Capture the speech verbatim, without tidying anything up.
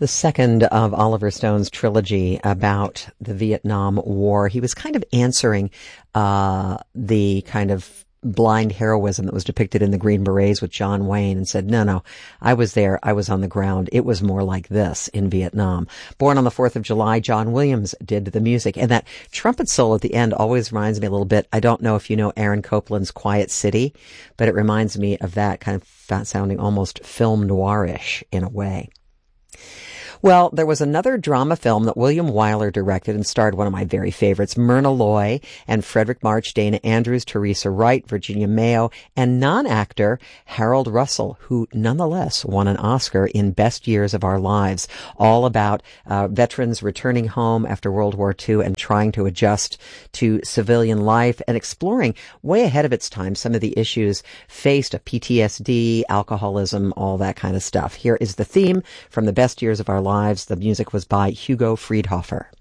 The second of Oliver Stone's trilogy about the Vietnam War. He was kind of answering uh the kind of blind heroism that was depicted in the Green Berets with John Wayne, and said, no, no, I was there. I was on the ground. It was more like this in Vietnam. Born on the fourth of July, John Williams did the music. And that trumpet solo at the end always reminds me a little bit. I don't know if you know Aaron Copland's Quiet City, but it reminds me of that, kind of sounding almost film noirish in a way. Well, there was another drama film that William Wyler directed and starred one of my very favorites, Myrna Loy and Frederick March, Dana Andrews, Teresa Wright, Virginia Mayo, and non-actor Harold Russell, who nonetheless won an Oscar in Best Years of Our Lives, all about uh, veterans returning home after World War Two and trying to adjust to civilian life and exploring way ahead of its time some of the issues faced, P T S D, alcoholism, all that kind of stuff. Here is the theme from the Best Years of Our Lives. Lives. The music was by Hugo Friedhofer.